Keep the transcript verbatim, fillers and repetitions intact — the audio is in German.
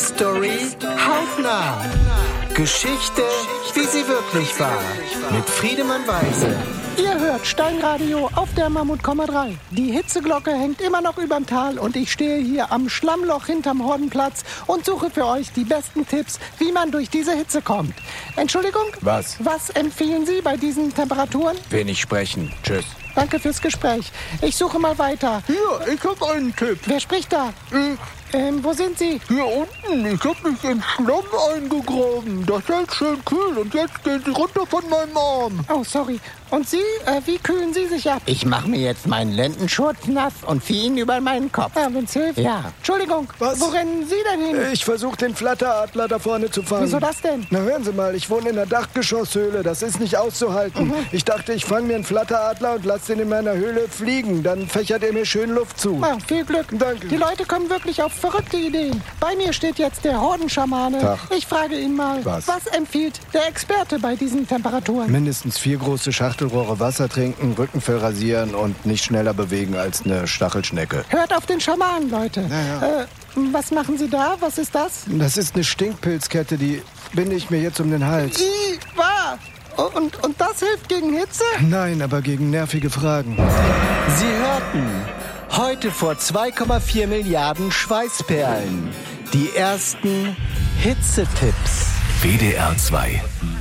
History hautnah. Geschichte, wie sie wirklich war. Mit Friedemann Weise. Ihr hört Steinradio auf der Mammut drei. Die Hitzeglocke hängt immer noch überm Tal und ich stehe hier am Schlammloch hinterm Hordenplatz und suche für euch die besten Tipps, wie man durch diese Hitze kommt. Entschuldigung? Was? Was empfehlen Sie bei diesen Temperaturen? Wenig sprechen. Tschüss. Danke fürs Gespräch. Ich suche mal weiter. Hier, ich hab einen Tipp. Wer spricht da? Ich. Ähm, wo sind Sie? Hier unten, ich hab mich in Schlamm eingegraben. Das hält schön kühl und jetzt gehen Sie runter von meinem Arm. Oh, sorry. Und Sie? Äh, wie kühlen Sie sich ab? Ich mache mir jetzt meinen Lendenschurz nass und ziehe ihn über meinen Kopf. Ja, wenn's hilft. Ja. Entschuldigung, Was? wo rennen Sie denn hin? Ich versuche den Flatteradler da vorne zu fangen. Wieso das denn? Na hören Sie mal, ich wohne in der Dachgeschosshöhle. Das ist nicht auszuhalten. Mhm. Ich dachte, ich fange mir einen Flatteradler und lasse den in meiner Höhle fliegen. Dann fächert er mir schön Luft zu. Ah, viel Glück. Danke. Die Leute kommen wirklich auf verrückte Ideen. Bei mir steht jetzt der Hordenschamane. Tag. Ich frage ihn mal, Was? was empfiehlt der Experte bei diesen Temperaturen? Mindestens vier große Schachtelrohre Wasser trinken, Rückenfell rasieren und nicht schneller bewegen als eine Stachelschnecke. Hört auf den Schamanen, Leute. Ja, ja. Äh, was machen Sie da? Was ist das? Das ist eine Stinkpilzkette, die binde ich mir jetzt um den Hals. I, wa? Und, und das hilft gegen Hitze? Nein, aber gegen nervige Fragen. Sie hörten heute vor zwei Komma vier Milliarden Schweißperlen die ersten Hitzetipps. W D R zwei